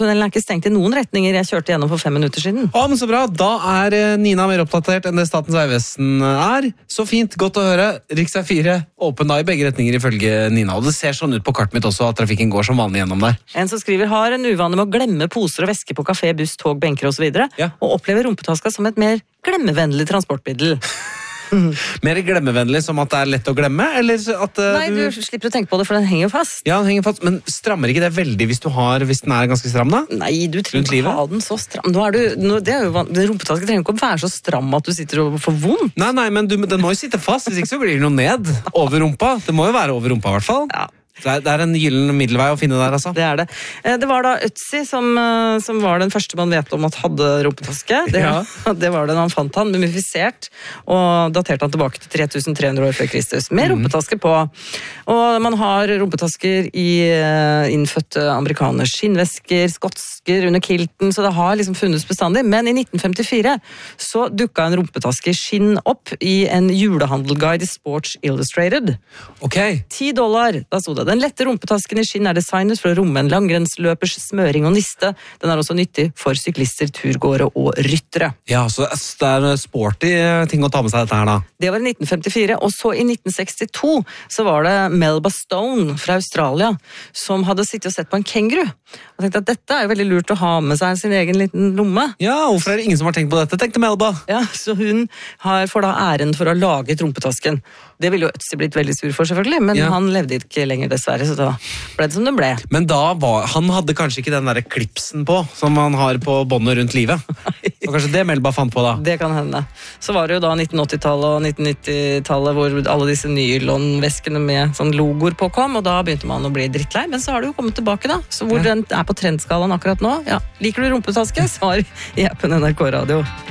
Tunnelen er ikke stengt i noen retninger. Jeg kjørte gjennom for 5 minutter siden. Men så bra. Da er Nina mer oppdatert enn det Statens vegvesen er. Så fint, godt å høre. Riksvei 4 åpen da i begge retninger ifølge Nina. Og det ser sånn ut på kartet mitt også at trafikken går som vanlig gjennom der. En som skriver har en uvane med å glemme poser og vesker på kafé, buss, tog, benker og så videre, og opplever rumpetaska som et mer glemmevennlig transportmiddel. Mer glemmevennlig som at det er lett å glemme, eller at Nei, du slipper å tenke på det, for den henger jo fast. Ja, den henger fast, men strammer ikke det veldig hvis den er ganske stram da? Nei, du trenger ikke ha den så stram. Rumpetaske trenger ikke å være så stram at du sitter og får vondt. Nei, men den må jo sitte fast, hvis ikke så blir det noe ned over rumpa. Det må jo være over rumpa i hvert fall. Ja. Det er en gyllen middelvei å finne der, altså. Det er det. Det var da Ötzi som var den første man vet om at hadde rumpetaske. Det var det da han fant han, mumifisert, og daterte han tilbake til 3300 år før Kristus. Med rumpetaske på. Og man har rumpetasker i innfødte amerikaners skinnvesker, skotsker under kilten, så det har liksom funnes bestandig. Men i 1954 så dukket en rumpetaske skinn opp i en julehandelguide i Sports Illustrated. Ok. $10, da stod det. Den lette rumpetasken i skinn er designet for å romme en langrennsløpers smøring og niste. Den er også nyttig for syklister, turgåere og ryttere. Ja, så det er sporty ting å ta med seg dette her da. Det var i 1954, og så i 1962 så var det Melba Stone fra Australia som hadde sittet og sett på en kenguru. Og tenkte at dette er jo veldig lurt å ha med seg sin egen liten lomme. Ja, hvorfor er det ingen som har tenkt på dette, tenkte Melba. Ja, så hun får da æren for å ha laget rumpetasken. Det ville jo Ötzi blitt veldig sur for selvfølgelig, men han levde ikke lenger dessverre, så da ble det som det ble. Men han hadde kanskje ikke den der klipsen på, som han har på båndet rundt livet. Og kanskje det Melba fant på da. Det kan hende. Så var det jo da 1980-tallet og 1990-tallet hvor alle disse nylonveskene med sånn logoer på kom, og da begynte man å bli drittlei, men så har det jo kommet tilbake da. Så hvor den er på trendskalaen akkurat nå, liker du rumpetaske? Svar i appen NRK Radio.